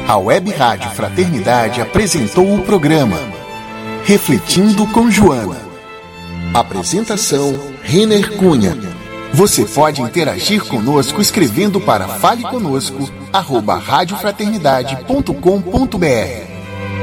A Web Rádio Fraternidade apresentou o programa Refletindo com Joana. Apresentação, Renner Cunha. Você pode interagir conosco escrevendo para faleconosco@radiofraternidade.com.br.